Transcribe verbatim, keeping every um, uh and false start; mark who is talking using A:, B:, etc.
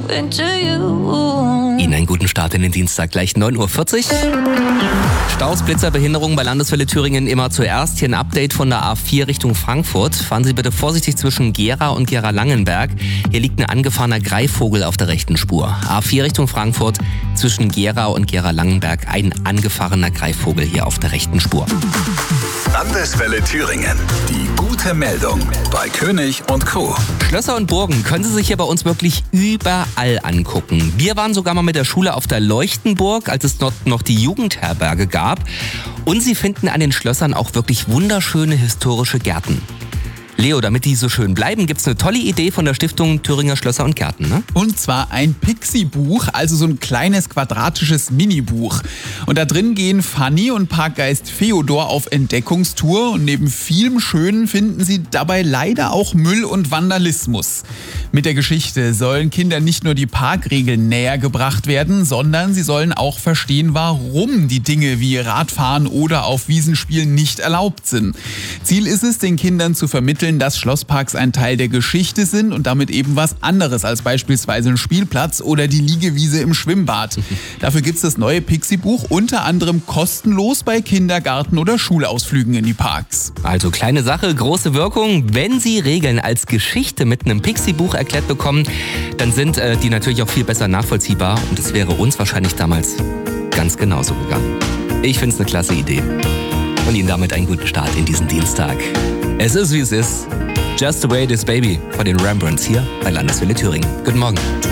A: into you.
B: Ihnen einen guten Start in den Dienstag, gleich neun Uhr vierzig. Staus, Blitzer, Behinderungen bei Landeswelle Thüringen immer zuerst. Hier ein Update von der A vier Richtung Frankfurt. Fahren Sie bitte vorsichtig zwischen Gera und Gera-Langenberg. Hier liegt ein angefahrener Greifvogel auf der rechten Spur. A vier Richtung Frankfurt, zwischen Gera und Gera-Langenberg ein angefahrener Greifvogel hier auf der rechten Spur.
C: Landeswelle Thüringen. Die gute Meldung bei König und Co.
B: Schlösser und Burgen können Sie sich hier bei uns wirklich überall angucken. Wir waren sogar mal mit der Schule auf der Leuchtenburg, als es dort noch die Jugendherberge gab. Und Sie finden an den Schlössern auch wirklich wunderschöne historische Gärten. Leo, damit die so schön bleiben, gibt's eine tolle Idee von der Stiftung Thüringer Schlösser und Gärten, ne?
D: Und zwar ein Pixie-Buch, also so ein kleines quadratisches Mini-Buch. Und da drin gehen Fanny und Parkgeist Feodor auf Entdeckungstour. Und neben vielem Schönen finden sie dabei leider auch Müll und Vandalismus. Mit der Geschichte sollen Kinder nicht nur die Parkregeln näher gebracht werden, sondern sie sollen auch verstehen, warum die Dinge wie Radfahren oder auf Wiesen spielen nicht erlaubt sind. Ziel ist es, den Kindern zu vermitteln, dass Schlossparks ein Teil der Geschichte sind und damit eben was anderes als beispielsweise ein Spielplatz oder die Liegewiese im Schwimmbad. Dafür gibt es das neue Pixie-Buch unter anderem kostenlos bei Kindergarten- oder Schulausflügen in die Parks.
B: Also kleine Sache, große Wirkung. Wenn Sie Regeln als Geschichte mit einem Pixie-Buch erklärt bekommen, dann sind äh, die natürlich auch viel besser nachvollziehbar und es wäre uns wahrscheinlich damals ganz genauso gegangen. Ich finde es eine klasse Idee. Und Ihnen damit einen guten Start in diesen Dienstag. Es ist, wie es ist. Just the way it is, baby, von den Rembrandts hier bei Landeswelle Thüringen. Guten Morgen.